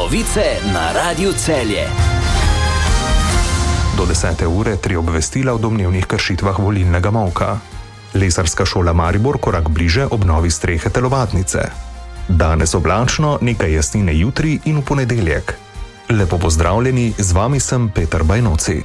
Novice na Radiu Celje. Do 10. ure 3 obvestila o domnevnih kršitvah volilnega molka. Lesarska šola Maribor korak bliže obnovi strehe telovadnice. Danes oblačno, nekaj jasnine jutri in v ponedeljek. Lepo pozdravljeni, z vami sem Peter Bajnoci.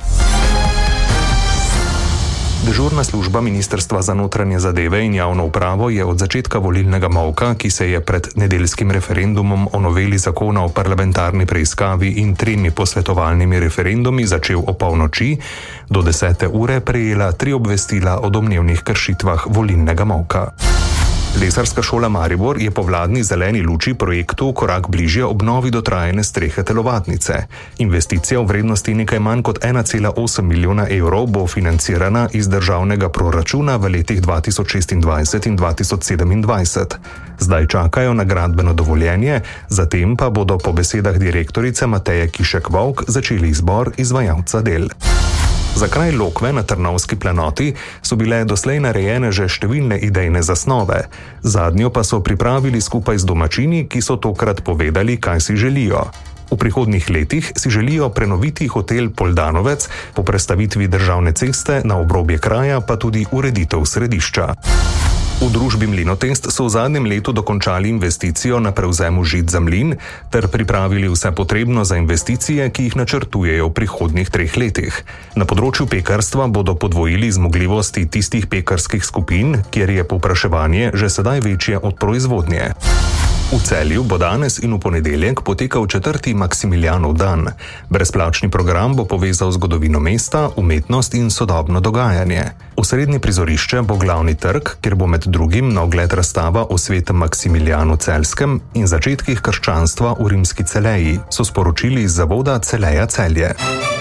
Dežurna služba Ministrstva za notranje zadeve in javno upravo je od začetka volilnega molka, ki se je pred nedeljskim referendumom o noveli zakona o parlamentarni preiskavi in 3 posvetovalnimi referendumi začel o polnoči, do 10. ure prejela 3 obvestila o domnevnih kršitvah volilnega molka. Lesarska šola Maribor je po vladni zeleni luči projektu korak bližje obnovi dotrajane strehe telovadnice. Investicija v vrednosti nekaj manj kot 1,8 milijona evrov bo financirana iz državnega proračuna v letih 2026 in 2027. Zdaj čakajo na gradbeno dovoljenje, zatem pa bodo po besedah direktorice Mateje Kišek-Volk začeli izbor izvajalca del. Za kraj Lokve na Trnovski planoti so bile doslej narejene že številne idejne zasnove. Zadnjo pa so pripravili skupaj z domačini, ki so tokrat povedali, kaj si želijo. V prihodnjih letih si želijo prenoviti hotel Poldanovec, po prestavitvi državne ceste na obrobje kraja pa tudi ureditev središča. V družbi Mlinotest so v zadnjem letu dokončali investicijo na prevzemu žit za mlin ter pripravili vse potrebno za investicije, ki jih načrtujejo v prihodnjih 3 letih. Na področju pekarstva bodo podvojili zmogljivosti tistih pekarskih skupin, kjer je povpraševanje že sedaj večje od proizvodnje. V Celju bo danes in v ponedeljek potekal 4. Maksimilijanov dan. Brezplačni program bo povezal zgodovino mesta, umetnost in sodobno dogajanje. Osrednje prizorišče bo glavni trg, kjer bo med drugim na ogled razstava o svetem Maksimilijanu Celjskem in začetkih krščanstva v rimski Celeji, so sporočili iz zavoda Celeja Celje.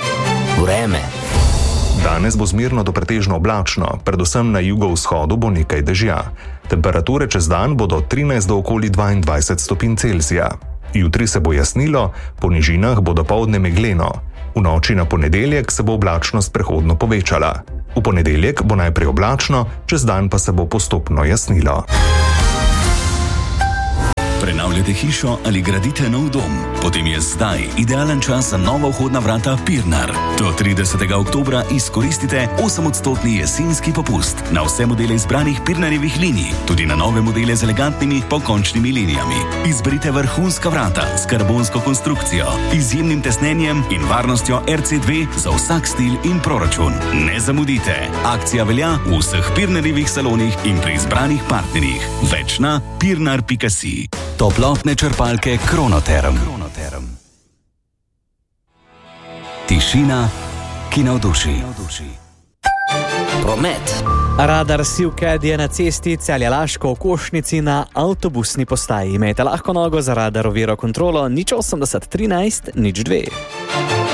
Vreme. Danes bo zmerno do pretežno oblačno, predvsem na jugovzhodu bo nekaj dežja. Temperature čez dan bodo od 13 do okoli 22 stopinj Celzija. Jutri se bo jasnilo, po nižinah bo dopoldne megleno. V noči na ponedeljek se bo oblačnost prehodno povečala. V ponedeljek bo najprej oblačno, čez dan pa se bo postopno jasnilo. Prenavljate hišo ali gradite nov dom? Potem je zdaj idealen čas za nova vhodna vrata Pirnar. Do 30. oktobra izkoristite 8% jesenski popust na vse modele izbranih Pirnarjevih linij, tudi na nove modele z elegantnimi pokončnimi linijami. Izberite vrhunska vrata s karbonsko konstrukcijo, izjemnim tesnenjem in varnostjo RC2 za vsak stil in proračun. Ne zamudite! Akcija velja v vseh Pirnarjevih salonih in pri izbranih partnerjih. Več na pirnar.si. Toplotne črpalke Kronoterm. Tišina, ki navduši. Promet. Radar Sivked je na cesti Celje-Laško v Košnici na avtobusni postaji. Imejte lahko nogo za radar oviro kontrolo 080 13 02.